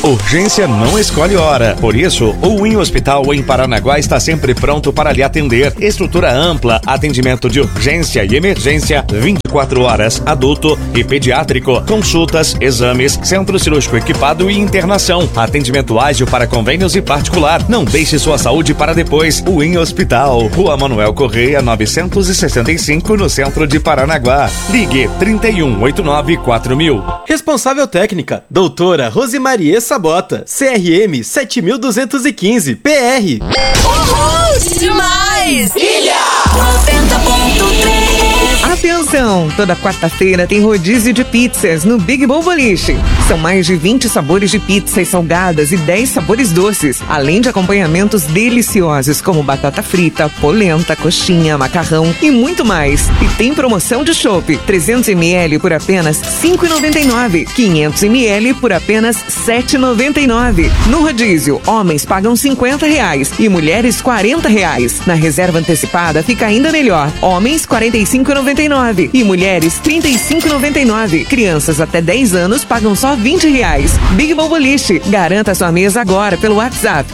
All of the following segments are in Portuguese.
Urgência não escolhe hora. Por isso, o Win Hospital em Paranaguá está sempre pronto para lhe atender. Estrutura ampla, atendimento de urgência e emergência, 24 horas, adulto e pediátrico, consultas, exames, centro cirúrgico equipado e internação. Atendimento ágil para convênios e particular. Não deixe sua saúde para depois. Win Hospital, Rua Manuel Correia, 965, no centro de Paranaguá. Ligue 3189-4000. Responsável técnica, doutora Rosimarie Sabota, CRM 7215, PR. Uhul, demais! Ilha 90.3. Atenção! Toda quarta-feira tem rodízio de pizzas no Big Bowl Boliche. São mais de 20 sabores de pizzas salgadas e 10 sabores doces, além de acompanhamentos deliciosos como batata frita, polenta, coxinha, macarrão e muito mais. E tem promoção de chopp, 300 ml por apenas R$ 5,99, 500 ml por apenas R$ 7,99. No rodízio, homens pagam R$ 50 e mulheres R$ 40. Na reserva antecipada fica ainda melhor. Homens R$ 45,99 e mulheres R$ 35,99. Crianças até 10 anos pagam só R$ 20. Big Bowl Boliche. Garanta sua mesa agora pelo WhatsApp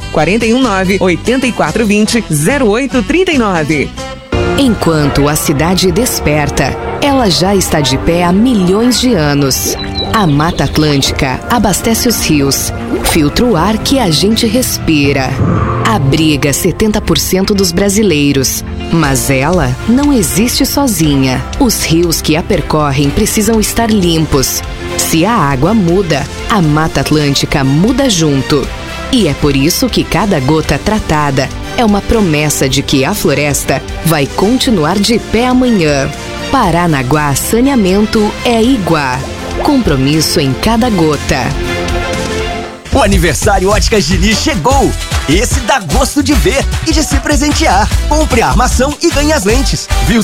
419-8420-0839. Enquanto a cidade desperta, ela já está de pé há milhões de anos. A Mata Atlântica abastece os rios, filtra o ar que a gente respira, abriga 70% dos brasileiros. Mas ela não existe sozinha. Os rios que a percorrem precisam estar limpos. Se a água muda, a Mata Atlântica muda junto. E é por isso que cada gota tratada é uma promessa de que a floresta vai continuar de pé amanhã. Paranaguá Saneamento é Iguá. Compromisso em cada gota. O aniversário Óticas Diniz chegou! Esse dá gosto de ver e de se presentear. Compre a armação e ganhe as lentes. Viu